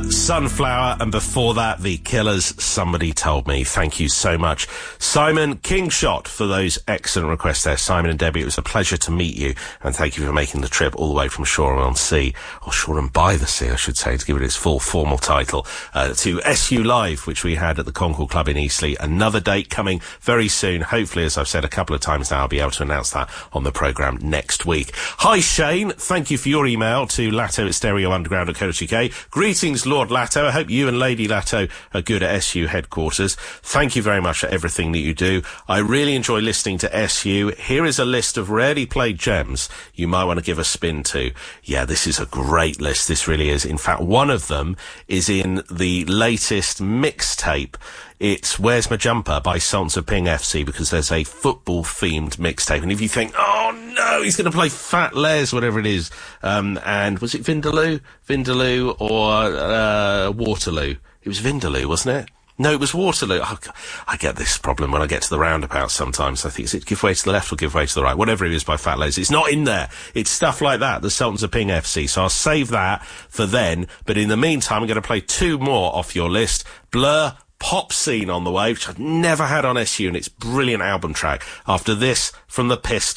Sunflower, and before that, The Killers, Somebody Told Me. Thank you so much, Simon Kingshot, for those excellent requests there. Simon and Debbie, it was a pleasure to meet you, and thank you for making the trip all the way from Shoreham-on-Sea, or Shoreham-by-the-Sea, I should say, to give it its full formal title, to SU Live, which we had at the Concord Club in Eastleigh. Another date coming very soon. Hopefully, as I've said a couple of times now, I'll be able to announce that on the programme next week. Hi, Shane. Thank you for your email to latto@stereounderground.co.uk. Greetings, Lord Latto. I hope you and Lady Latto are good at SU headquarters. Thank you very much for everything that you do. I really enjoy listening to SU. Here is a list of rarely played gems you might want to give a spin to. Yeah, this is a great list. This really is. In fact, one of them is in the latest mixtape. It's Where's My Jumper by Sons of Ping FC, because there's a football-themed mixtape. And if you think, oh no, he's going to play Fat Les, whatever it is, and was it Vindaloo? Vindaloo or Waterloo? It was Vindaloo, wasn't it? No, it was Waterloo. Oh, I get this problem when I get to the roundabout sometimes. I think, is it Give Way to the Left or Give Way to the Right? Whatever it is by Fat Les. It's not in there. It's stuff like that, the Sultans of Ping FC. So I'll save that for then. But in the meantime, I'm going to play two more off your list. Blur, Pop Scene on the way, which I've never had on SU, and it's a brilliant album track. After this, from the Pistols.